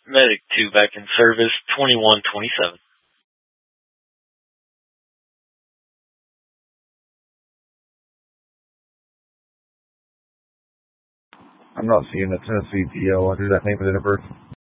Medic 2 back in service, 2127. I'm not seeing a Tennessee TL under that name of the number.